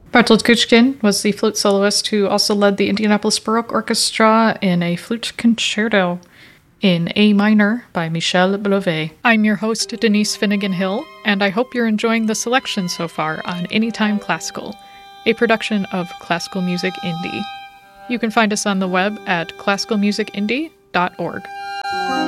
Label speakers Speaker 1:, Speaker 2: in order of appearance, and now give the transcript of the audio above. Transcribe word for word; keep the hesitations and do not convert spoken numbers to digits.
Speaker 1: Bartold Kuchkin was the flute soloist who also led the Indianapolis Baroque Orchestra in a flute concerto in A minor by Michel Blovet. I'm your host, Denise Finnegan Hill, and I hope you're enjoying the selection so far on Anytime Classical, a production of Classical Music Indie. You can find us on the web at classical music indie dot org.